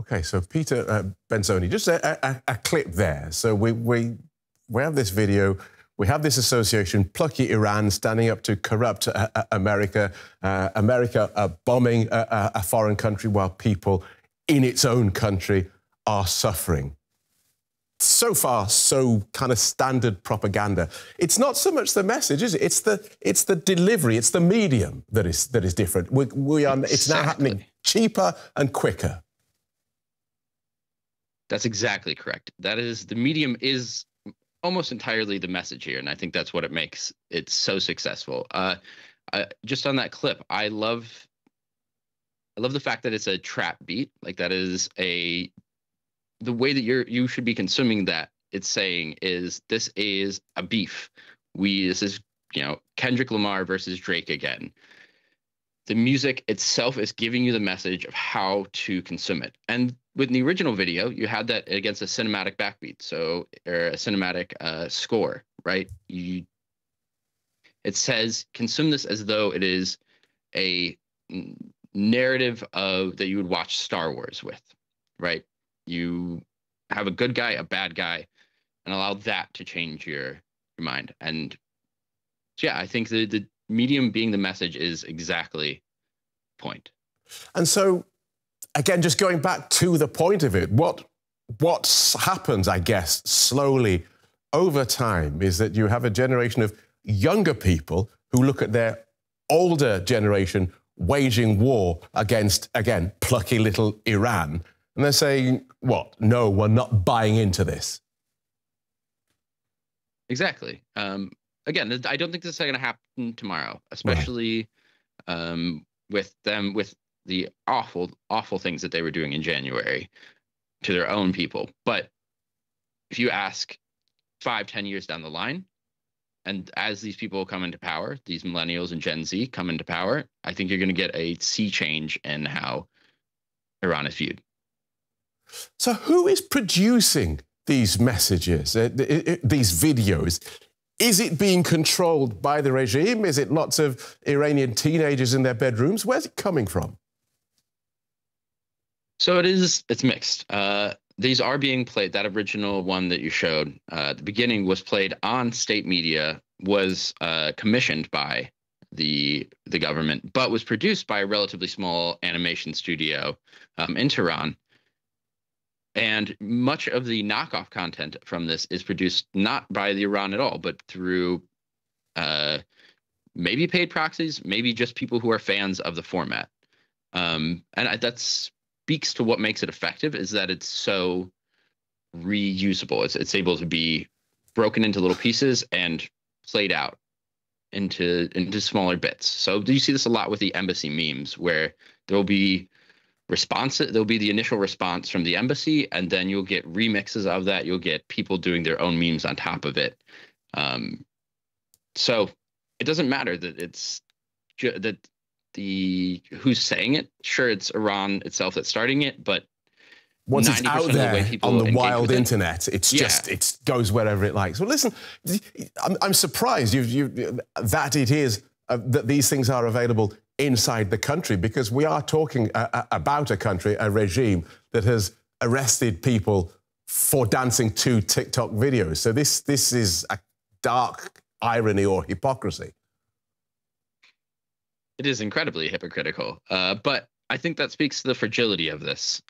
Okay, so Peter Benzoni, just a clip there. So we have this video. We have this association, plucky Iran, standing up to corrupt America, America bombing a foreign country while people in its own country are suffering. So far, so kind of standard propaganda. It's not so much the message, is it? It's the delivery, it's the medium that is different. It's now happening cheaper and quicker. That's exactly correct. That is, the medium is almost entirely the message here, and I think that's what it makes it so successful. Just on that clip, I love the fact that it's a trap beat. Like, that is the way that you should be consuming that. It's saying is, this is a beef. This is, Kendrick Lamar versus Drake again. The music itself is giving you the message of how to consume it. And with the original video, you had that against a cinematic backbeat, or a cinematic score, right? It says consume this as though it is a narrative that you would watch Star Wars with, right? You have a good guy, a bad guy, and allow that to change your mind. And yeah, I think the medium being the message is exactly the point. And so, again, just going back to the point of it, what happens, I guess, slowly over time is that you have a generation of younger people who look at their older generation waging war against, again, plucky little Iran, and they're saying, what? No, we're not buying into this. Exactly. Again, I don't think this is going to happen tomorrow, especially with the awful things that they were doing in January to their own people. But if you ask 5-10 years down the line, and as these people come into power, these millennials and Gen Z come into power, I think you're going to get a sea change in how Iran is viewed. So who is producing these messages, these videos? Is it being controlled by the regime? Is it lots of Iranian teenagers in their bedrooms? Where's it coming from? So it's mixed. These are being played. That original one that you showed at the beginning was played on state media, was commissioned by the government, but was produced by a relatively small animation studio in Tehran. And much of the knockoff content from this is produced not by the Iran at all, but through maybe paid proxies, maybe just people who are fans of the format. And that speaks to what makes it effective, is that it's so reusable. It's able to be broken into little pieces and played out into smaller bits. So you see this a lot with the embassy memes, where there'll be there'll be the initial response from the embassy, and then you'll get remixes of that. You'll get people doing their own memes on top of it. So it doesn't matter that who's saying it. Sure, it's Iran itself that's starting it, but once it's out there on the wild internet, it's just, it goes wherever it likes. Well, listen, I'm surprised that it is that these things are available inside the country, because we are talking about a country, a regime that has arrested people for dancing to TikTok videos. So this is a dark irony or hypocrisy. It is incredibly hypocritical, but I think that speaks to the fragility of this.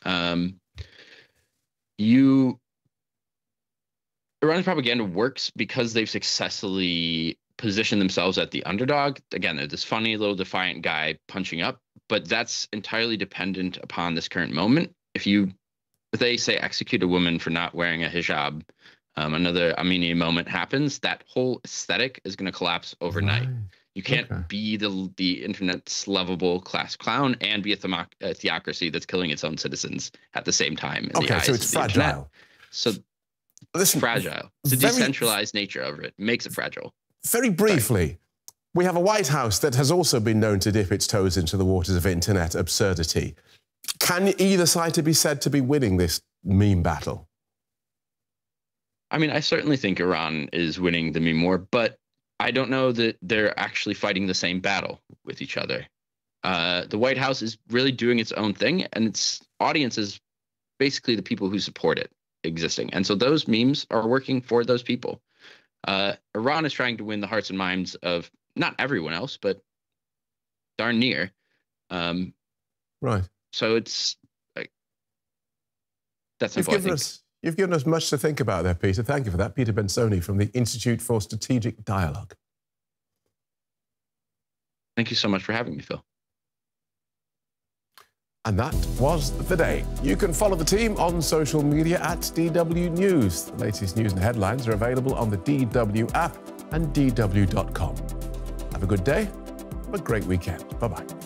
Iran's propaganda works because they've successfully position themselves at the underdog. Again, they're this funny little defiant guy punching up, but that's entirely dependent upon this current moment. If they say execute a woman for not wearing a hijab, another Armenian moment happens, that whole aesthetic is going to collapse overnight. Right. You can't be the internet's lovable class clown and be a theocracy that's killing its own citizens at the same time. Okay, so it's fragile. Internet. So listen, fragile. The decentralized nature of it makes it fragile. Very briefly, we have a White House that has also been known to dip its toes into the waters of internet absurdity. Can either side be said to be winning this meme battle? I mean, I certainly think Iran is winning the meme war, but I don't know that they're actually fighting the same battle with each other. The White House is really doing its own thing, and its audience is basically the people who support it existing. And so those memes are working for those people. Iran is trying to win the hearts and minds of not everyone else, but darn near. Right. So it's like, that's simple, You've given us much to think about there, Peter. Thank you for that. Peter Bensoni from the Institute for Strategic Dialogue. Thank you so much for having me, Phil. And that was the day. You can follow the team on social media at DW News. The latest news and headlines are available on the DW app and DW.com. Have a good day. Have a great weekend. Bye-bye.